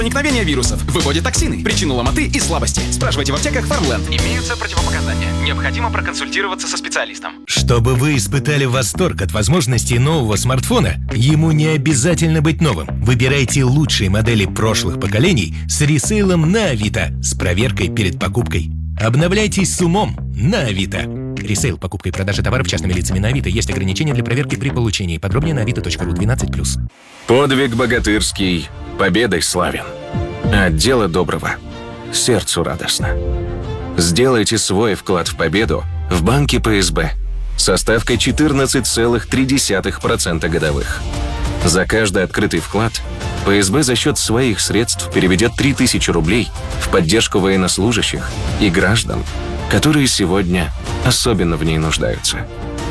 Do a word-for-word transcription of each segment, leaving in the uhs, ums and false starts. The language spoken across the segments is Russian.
Проникновение вирусов. Выводит токсины. Причину ломоты и слабости. Спрашивайте в аптеках Farmland. Имеются противопоказания. Необходимо проконсультироваться со специалистом. Чтобы вы испытали восторг от возможностей нового смартфона, ему не обязательно быть новым. Выбирайте лучшие модели прошлых поколений с ресейлом на Авито с проверкой перед покупкой. Обновляйтесь с умом на Авито. Ресейл, покупка и продажа товаров частными лицами на Авито. Есть ограничения для проверки при получении. Подробнее на авито точка ру двенадцать плюс. Подвиг богатырский победой славен. От дела доброго сердцу радостно. Сделайте свой вклад в победу в банке ПСБ со ставкой четырнадцать целых три десятых процента годовых. За каждый открытый вклад ПСБ за счет своих средств переведет три тысячи рублей в поддержку военнослужащих и граждан, которые сегодня особенно в ней нуждаются.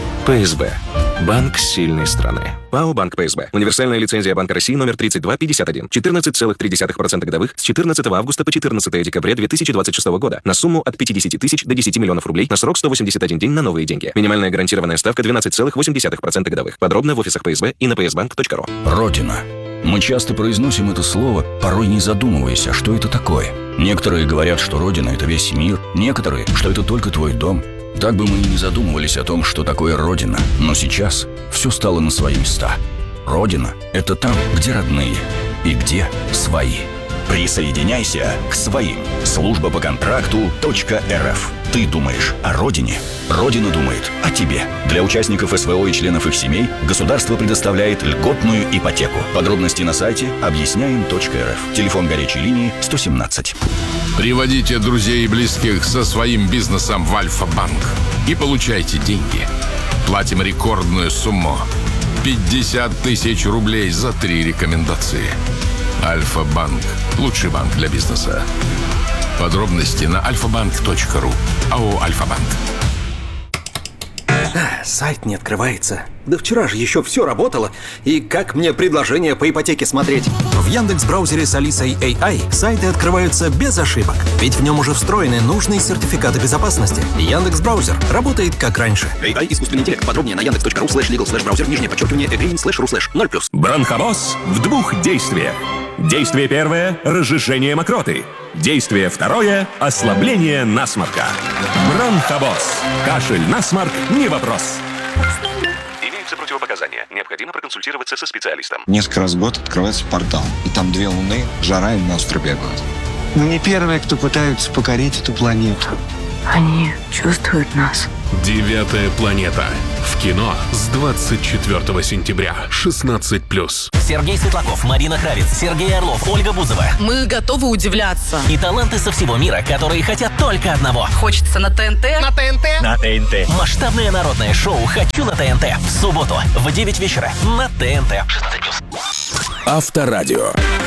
ПСБ. Банк сильной страны. ПАО «Банк ПСБ». Универсальная лицензия Банка России номер тридцать два пятьдесят один. четырнадцать целых три десятых процента годовых с четырнадцатого августа по четырнадцатое декабря две тысячи двадцать шестого года на сумму от пятьдесят тысяч до десяти миллионов рублей на срок сто восемьдесят один день на новые деньги. Минимальная гарантированная ставка двенадцать целых восемь десятых процента годовых. Подробно в офисах ПСБ и на пи эс банк точка ру. Родина. Мы часто произносим это слово, порой не задумываясь, а что это такое. Некоторые говорят, что Родина – это весь мир, некоторые, что это только твой дом. Так бы мы и не задумывались о том, что такое Родина. Но сейчас все стало на свои места. Родина – это там, где родные и где свои. Присоединяйся к своим. Служба по контракту .рф. Ты думаешь о родине, Родина думает о тебе. Для участников СВО и членов их семей государство предоставляет льготную ипотеку. Подробности на сайте объясняем точка эр эф. Телефон горячей линии сто семнадцать. Приводите друзей и близких со своим бизнесом в Альфа-банк и получайте деньги. Платим рекордную сумму – пятьдесят тысяч рублей за три рекомендации. Альфа-банк – лучший банк для бизнеса. Подробности на альфа банк точка ру. АО «Альфа-банк». Сайт не открывается. Да вчера же еще все работало. И как мне предложение по ипотеке смотреть? В Яндекс.Браузере с Алисой эй ай сайты открываются без ошибок. Ведь в нем уже встроены нужные сертификаты безопасности. Яндекс.Браузер работает как раньше. эй ай искусственный интеллект. Подробнее на яндекс точка ру слэш лигал слэш браузер нижнее подчеркивание агрин слэш ру слэш ноль плюс. Бронхобоз в двух действиях. Действие первое – разжижение мокроты. Действие второе – ослабление насморка. Бронхобоз. Кашель, насморк – не вопрос. Имеются противопоказания. Необходимо проконсультироваться со специалистом. Несколько раз в год открывается портал. И там две луны, жара и монстры бегают. Мы не первые, кто пытаются покорить эту планету. Они чувствуют нас. Девятая планета. В кино с двадцать четвёртого сентября. шестнадцать плюс. Сергей Светлаков, Марина Кравец, Сергей Орлов, Ольга Бузова. Мы готовы удивляться. И таланты со всего мира, которые хотят только одного. Хочется на ТНТ. На ТНТ. На ТНТ. Масштабное народное шоу «Хочу на ТНТ». В субботу в девять вечера на ТНТ. шестнадцать плюс. Авторадио.